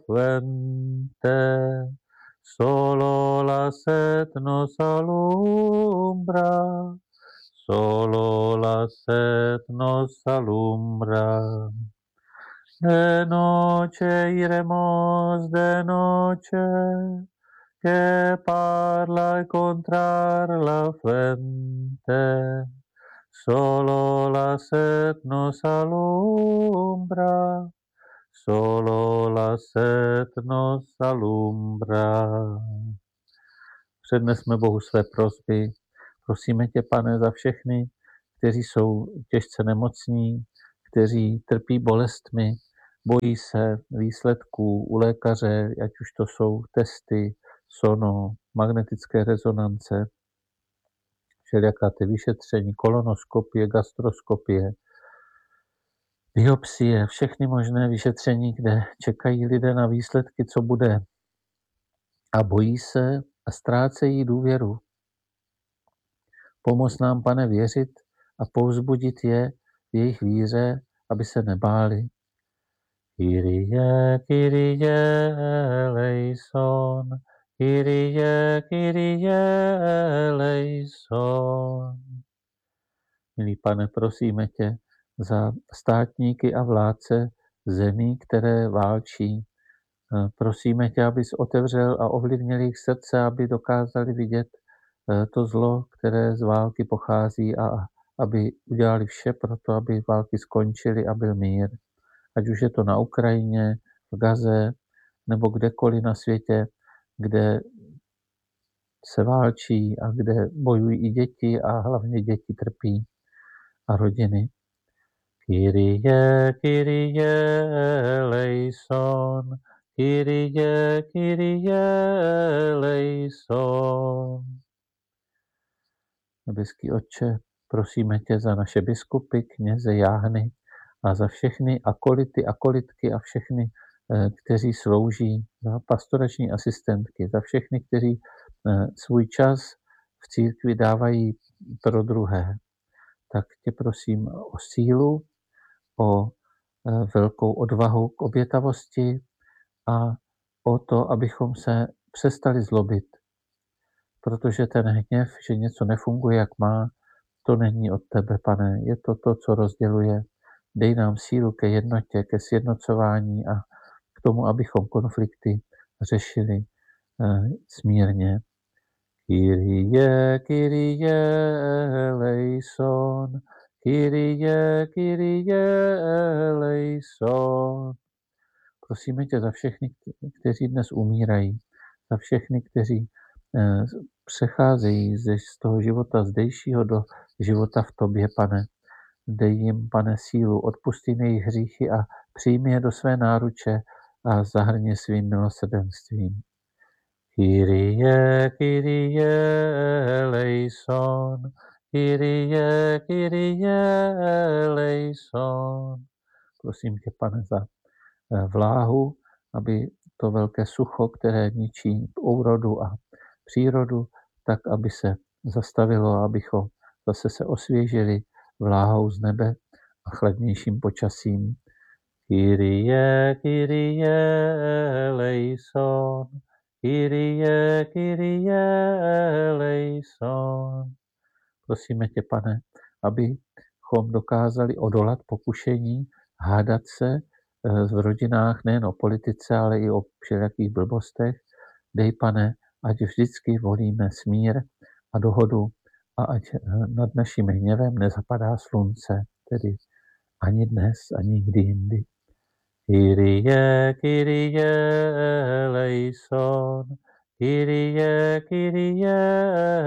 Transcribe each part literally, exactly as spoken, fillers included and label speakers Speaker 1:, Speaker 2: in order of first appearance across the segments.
Speaker 1: fuente, solo la sed nos alumbra, solo la sed nos alumbra. De noche iremos de noche, que para encontrar la fuente, solo la sed nos alumbra, solo la sed nos alumbra. Přednesme Bohu své prosby. Prosíme tě, Pane, za všechny, kteří jsou těžce nemocní, kteří trpí bolestmi, bojí se výsledků u lékaře, ať už to jsou testy, sono, magnetické rezonance, všelijaká ty vyšetření, kolonoskopie, gastroskopie, biopsie, všechny možné vyšetření, kde čekají lidé na výsledky, co bude. A bojí se a ztrácejí důvěru. Pomoz nám, Pane, věřit a povzbudit je v jejich víře, aby se nebáli. Kyrie, Kyrie eleison, Kyrie, Kyrie eleison. Milý Pane, prosíme tě za státníky a vládce zemí, které válčí. Prosíme tě, abys otevřel a ovlivnil jejich srdce, aby dokázali vidět to zlo, které z války pochází, a aby udělali vše pro to, aby války skončily a byl mír. Ať už je to na Ukrajině, v Gaze, nebo kdekoliv na světě, kde se válčí a kde bojují i děti a hlavně děti trpí a rodiny. Kyrie, Kyrie eleison, Kyrie, Kyrie eleison. Nebeský Otče, prosíme tě za naše biskupy, kněze, jáhny a za všechny akolity, akolitky a všechny, kteří slouží, za pastorační asistentky, za všechny, kteří svůj čas v církvi dávají pro druhé. Tak tě prosím o sílu, o velkou odvahu k obětavosti a o to, abychom se přestali zlobit. Protože ten hněv, že něco nefunguje, jak má, to není od tebe, Pane. Je to to, co rozděluje. Dej nám sílu ke jednotě, ke sjednocování a k tomu, abychom konflikty řešili eh, smírně. Kyrie, Kyrie eleison, Kyrie, Kyrie eleison. Prosíme tě za všechny, kteří dnes umírají, za všechny, kteří eh, přecházejí ze, z toho života zdejšího do života v tobě, Pane. Dej jim, Pane, sílu, odpustí jejich hříchy a přijmi je do své náruče a zahrně svým milosrdenstvím. Kyrie, Kyrie eleison, Kyrie, Kyrie eleison. Prosím tě, Pane, za vláhu, aby to velké sucho, které ničí úrodu a přírodu, tak aby se zastavilo, abychom zase se osvěžili vláhou z nebe a chladnějším počasím. Kyrie, Kyrie eleison, Kyrie, Kyrie eleison. Prosíme tě, Pane, abychom dokázali odolat pokušení, hádat se v rodinách nejen o politice, ale i o všelijakých blbostech. Dej, Pane, ať vždycky volíme smír a dohodu a ať nad naším hněvem nezapadá slunce, tedy ani dnes, ani nikdy jindy. Kyrie, Kyrie eleison, Kyrie, Kyrie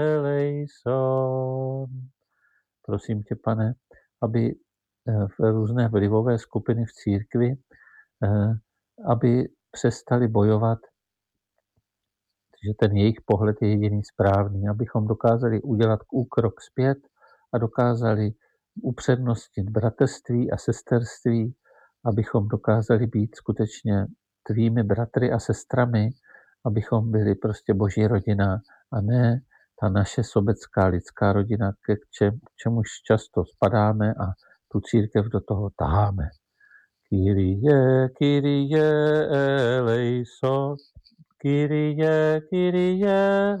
Speaker 1: eleison. Prosím tě, Pane, aby v různé vlivové skupiny v církvi, aby přestali bojovat, že ten jejich pohled je jediný správný, abychom dokázali udělat úkrok zpět a dokázali upřednostnit bratrství a sesterství, abychom dokázali být skutečně tvými bratry a sestrami, abychom byli prostě boží rodina a ne ta naše sobecká lidská rodina, k čemuž často spadáme a tu církev do toho taháme. Kyrie, Kyrie eleison, Kyrie, Kyrie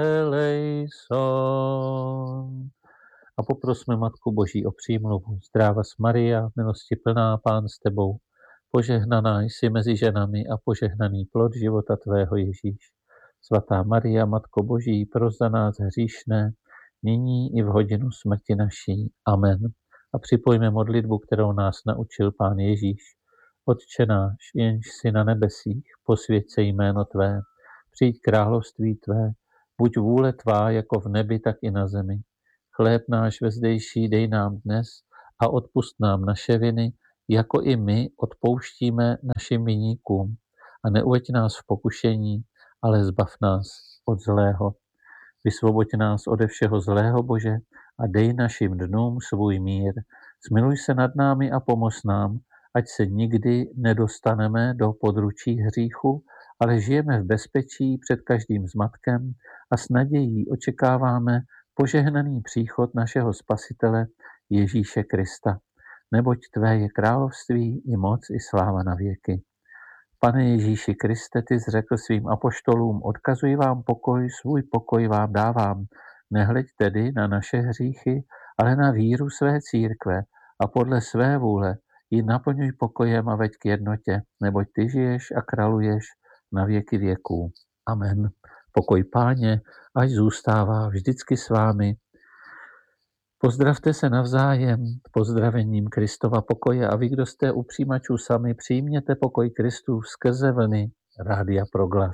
Speaker 1: eleison. A poprosme Matku Boží o přímluvu. Zdráva Maria, milosti plná, Pán s tebou. Požehnaná jsi mezi ženami a požehnaný plod života tvého Ježíš. Svatá Maria, Matko Boží, pros za nás hříšné, nyní i v hodinu smrti naší. Amen. A připojme modlitbu, kterou nás naučil Pán Ježíš. Otče náš, jenž jsi na nebesích, posvěť se jméno tvé, přijď království tvé, buď vůle tvá jako v nebi, tak i na zemi. Chléb náš vezdejší dej nám dnes a odpusť nám naše viny, jako i my odpouštíme našim viníkům. A neuveď nás v pokušení, ale zbav nás od zlého. Vysvoboď nás ode všeho zlého, Bože, a dej našim dnům svůj mír. Smiluj se nad námi a pomoz nám, ať se nikdy nedostaneme do područí hříchu, ale žijeme v bezpečí před každým zmatkem a s nadějí očekáváme požehnaný příchod našeho Spasitele Ježíše Krista. Neboť tvé je království i moc i sláva na věky. Pane Ježíši Kriste, ty jsi řekl svým apoštolům, odkazuji vám pokoj, svůj pokoj vám dávám. Nehleď tedy na naše hříchy, ale na víru své církve a podle své vůle ji naplňuj pokojem a veď k jednotě, neboť ty žiješ a králuješ na věky věků. Amen. Pokoj Páně, ať zůstává vždycky s vámi. Pozdravte se navzájem pozdravením Kristova pokoje a vy, kdo jste u přijímačů sami, přijměte pokoj Kristův skrze vlny Rádia Proglas.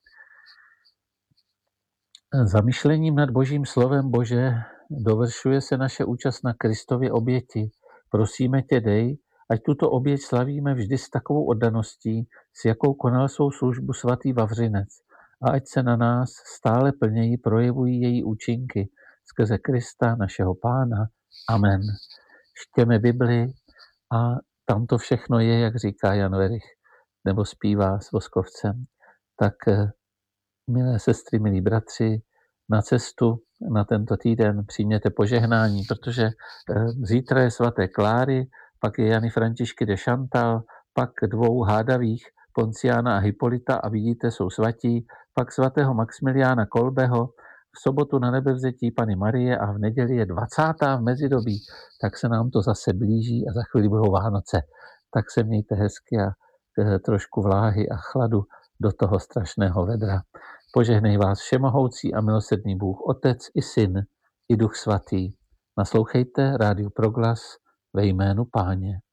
Speaker 1: Zamyšlením nad Božím slovem Bože dovršuje se naše účast na Kristově oběti. Prosíme tě, dej, ať tuto oběť slavíme vždy s takovou oddaností, s jakou konal svou službu svatý Vavřinec, a ať se na nás stále plněji projevují její účinky skrze Krista, našeho Pána. Amen. Čtěme Bibli a tam to všechno je, jak říká Jan Werich, nebo zpívá s Voskovcem. Tak, milé sestry, milí bratři, na cestu na tento týden přijměte požehnání, protože zítra je svaté Kláry, pak je Jany Františky de Chantal, pak dvou hádavých, Ponciána a Hypolita, a vidíte, jsou svatí, pak svatého Maximiliána Kolbeho, v sobotu na nebevzetí Panny Marie a v neděli je dvacátá v mezidobí, tak se nám to zase blíží a za chvíli budou Vánoce. Tak se mějte hezky a trošku vláhy a chladu do toho strašného vedra. Požehnej vás všemohoucí a milosrdný Bůh, Otec i Syn i Duch Svatý. Naslouchejte Rádiu Proglas ve jménu Páně.